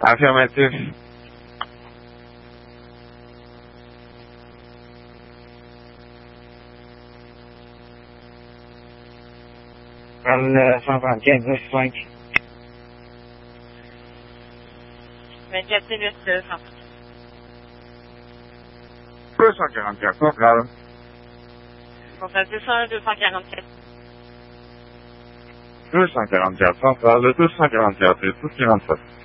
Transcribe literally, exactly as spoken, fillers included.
Affirmatif. cent vingt-quatre, neuf cinq. vingt-quatre, c'est neuf, cinq. deux cent quarante-quatre, centrale. Centrale deux cents, deux cent quarante-quatre. deux cent quarante-quatre, centrale, deux cent quarante-quatre et deux cent quarante-sept.